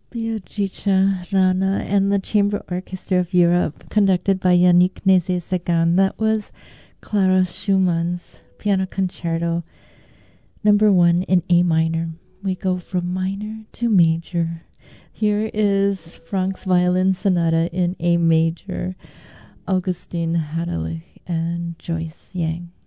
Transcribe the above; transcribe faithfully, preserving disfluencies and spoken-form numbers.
Biagiccia Rana and the Chamber Orchestra of Europe, conducted by Yannick Nézet-Séguin. That was Clara Schumann's Piano Concerto number one in A minor. We go from minor to major. Here is Franck's Violin Sonata in A major, Augustin Haderlich and Joyce Yang.